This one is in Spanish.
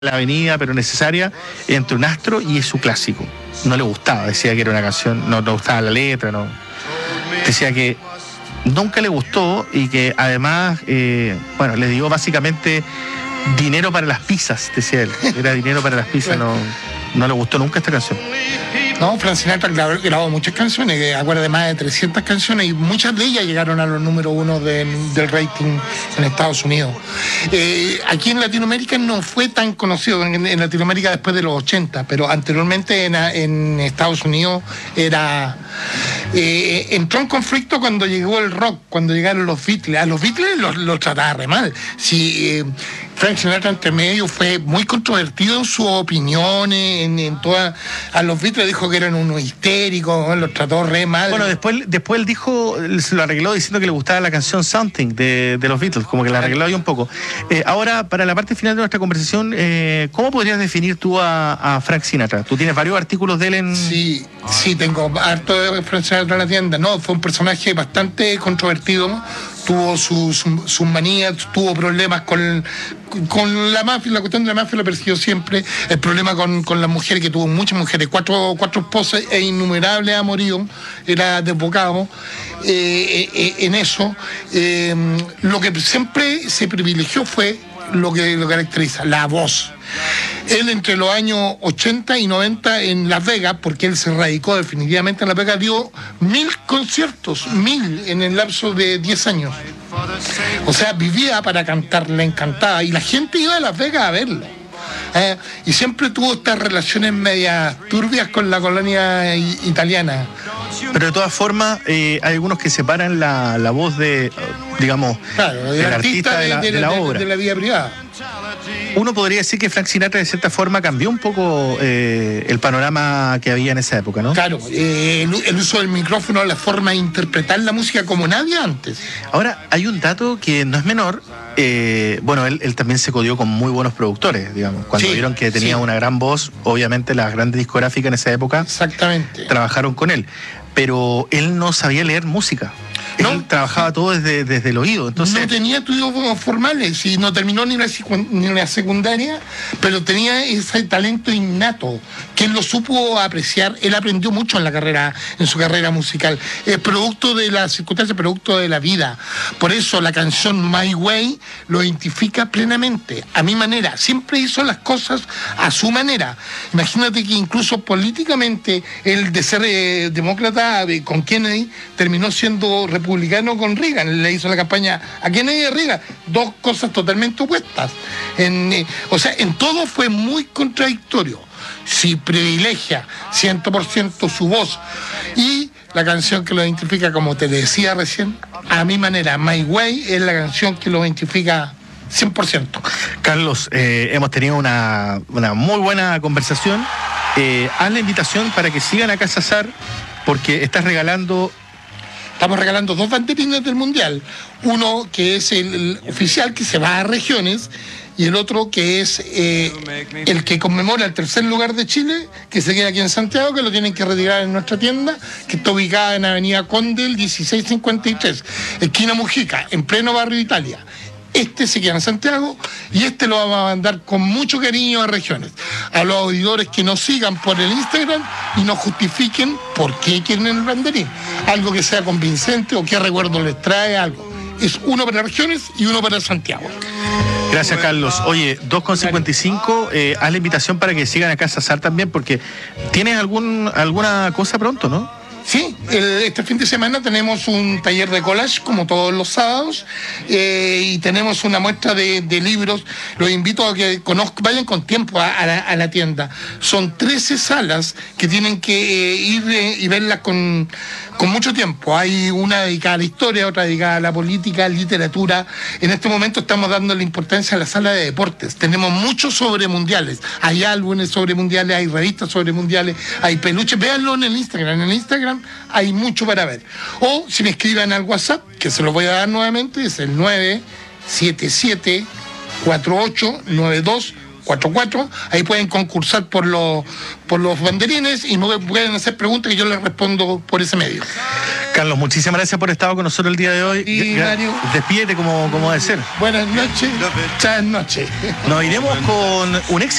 la avenida, pero necesaria, entre un astro y su clásico. No le gustaba, decía que era una canción, no le gustaba la letra, no. Decía que nunca le gustó y que además, bueno, le dio básicamente dinero para las pizzas, decía él. Era dinero para las pizzas, no le gustó nunca esta canción. No, Frank Sinatra grabó muchas canciones, que acuerda de más de 300 canciones, y muchas de ellas llegaron a los número uno del rating en Estados Unidos. Aquí en Latinoamérica no fue tan conocido, en Latinoamérica después de los 80, pero anteriormente en Estados Unidos era... entró en conflicto cuando llegó el rock, cuando llegaron los Beatles. A los Beatles los trataba re mal. Sí, Frank Sinatra entre medio fue muy controvertido en sus opiniones, a los Beatles dijo que eran unos histéricos, los trató re mal. Bueno, después él dijo, se lo arregló diciendo que le gustaba la canción Something de los Beatles, como que la arregló ahí un poco. Ahora, para la parte final de nuestra conversación, ¿cómo podrías definir tú a Frank Sinatra? Tú tienes varios artículos de él en... Sí, tengo harto de Frank Sinatra en la tienda. No, fue un personaje bastante controvertido, tuvo sus manías, tuvo problemas con la mafia, la cuestión de la mafia lo persiguió siempre, el problema con las mujeres, que tuvo muchas mujeres, cuatro esposas e innumerables amoríos, era desbocado en eso. Lo que siempre se privilegió fue lo que lo caracteriza, la voz. Él entre los años 80 y 90 en Las Vegas, porque él se radicó definitivamente en Las Vegas, dio 1000 conciertos, 1000 en el lapso de 10 años. O sea, vivía para cantar, le encantaba, y la gente iba a Las Vegas a verlo. Y siempre tuvo estas relaciones medias turbias con la colonia italiana. Pero de todas formas, hay algunos que separan la voz de, digamos, claro, del artista de la obra, de la vida privada. Uno podría decir que Frank Sinatra de cierta forma cambió un poco el panorama que había en esa época, ¿no? Claro, el uso del micrófono, la forma de interpretar la música como nadie antes. Ahora, hay un dato que no es menor. Bueno, él también se codió con muy buenos productores, digamos. Cuando vieron que tenía una gran voz, obviamente las grandes discográficas en esa época trabajaron con él. Pero él no sabía leer música. Él trabajaba todo desde el oído. Entonces... No tenía estudios formales y no terminó ni la secundaria, pero tenía ese talento innato que él lo supo apreciar. Él aprendió mucho en su carrera musical. Es producto de las circunstancias, producto de la vida. Por eso la canción My Way lo identifica plenamente, a mi manera. Siempre hizo las cosas a su manera. Imagínate que incluso políticamente, él de ser demócrata con Kennedy, terminó siendo republicano con Reagan. Le hizo la campaña a Kennedy y a Reagan, dos cosas totalmente opuestas. O sea, en todo fue muy contradictorio. Si privilegia 100% su voz, y la canción que lo identifica, como te decía recién, a mi manera, My Way, es la canción que lo identifica 100%. Carlos, hemos tenido una muy buena conversación. Haz la invitación para que sigan a Casa Sar, porque estamos regalando 2 banderines del Mundial. Uno que es el oficial, que se va a regiones, y el otro que es el que conmemora el 3er lugar de Chile, que se queda aquí en Santiago, que lo tienen que retirar en nuestra tienda, que está ubicada en Avenida Condel 1653, esquina Mujica, en pleno barrio Italia. Este se queda en Santiago y este lo vamos a mandar con mucho cariño a regiones. A los auditores que nos sigan por el Instagram y nos justifiquen por qué quieren el banderín. Algo que sea convincente o qué recuerdo les trae, algo. Es uno para regiones y uno para Santiago. Gracias, Carlos. Oye, 2:55, haz la invitación para que sigan a Casa Sar también, porque ¿tienes alguna cosa pronto, no? Sí, este fin de semana tenemos un taller de collage, como todos los sábados, y tenemos una muestra de libros. Los invito a que vayan con tiempo a la tienda. Son 13 salas que tienen que ir y verlas con mucho tiempo. Hay una dedicada a la historia, otra dedicada a la política, literatura. En este momento estamos dando la importancia a la sala de deportes. Tenemos muchos sobre mundiales. Hay álbumes sobre mundiales, hay revistas sobre mundiales, hay peluches. Véanlo en el Instagram. En el Instagram hay mucho para ver. O si me escriban al WhatsApp, que se los voy a dar nuevamente, es el 977 489244. Ahí pueden concursar por los banderines y me pueden hacer preguntas que yo les respondo por ese medio. Carlos, muchísimas gracias por estar con nosotros el día de hoy. Y Mario, despídete como debe ser. buenas noches, muchas noches. Nos iremos con un éxito.